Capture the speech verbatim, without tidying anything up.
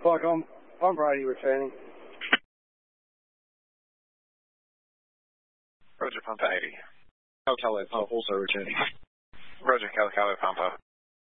Fuck, I'm, I'm Brady returning. Roger, Pampa eighty. Cal Calo also returning. Roger, Cal Calo Pampa.